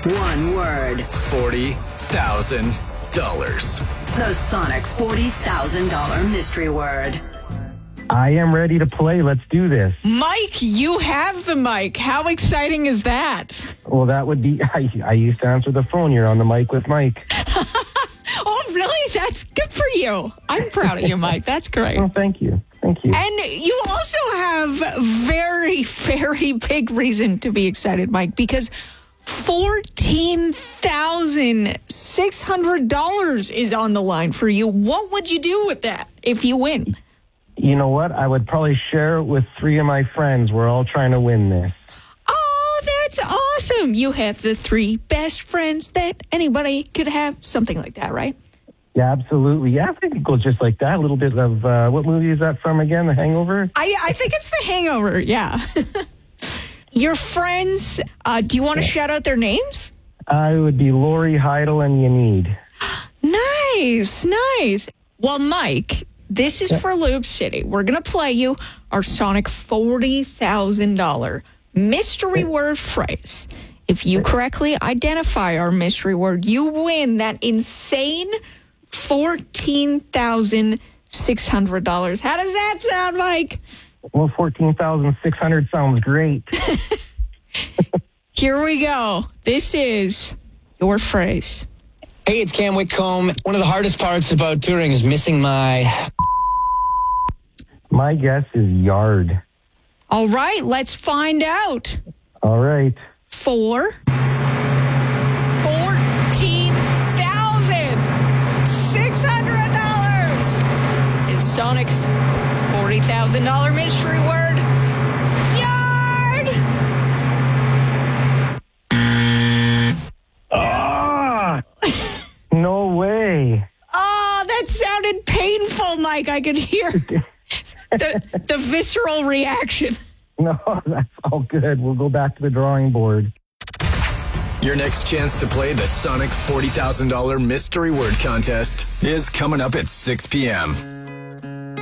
One word. $40,000. The Sonic $40,000 mystery word. I am ready to play. Let's do this. Mike, you have the mic. How exciting is that? Well, that would be, I used to answer the phone. You're on the mic with Mike. Oh, really? That's good for you. I'm proud of you, Mike. That's great. Oh, thank you. Thank you. And you also have very, very big reason to be excited, Mike, because $14,600 is on the line for you. What would you do with that if you win? You know what? I would probably share it with 3 of my friends. We're all trying to win this. Oh, that's awesome. You have the 3 best friends that anybody could have. Something like that, right? Yeah, absolutely. Yeah, I think it goes just like that. A little bit of, what movie is that from again? The Hangover? I think it's The Hangover, yeah. Your friends, do you want to shout out their names? It would be Lori, Heidel, and Yanid. Nice. Well, Mike, this is for Loop City. We're going to play you our Sonic $40,000 mystery word phrase. If you correctly identify our mystery word, you win that insane $14,600. How does that sound, Mike? Well, 14,600 sounds great. Here we go. This is your phrase. Hey, it's Cam Whitcomb. One of the hardest parts about touring is missing my guess is yard. All right, let's find out. All right. For $14,600 is Sonic's $40,000 mystery word. Yard! No way. Oh, that sounded painful, Mike. I could hear the visceral reaction. No, that's all good. We'll go back to the drawing board. Your next chance to play the Sonic $40,000 mystery word contest is coming up at 6 p.m.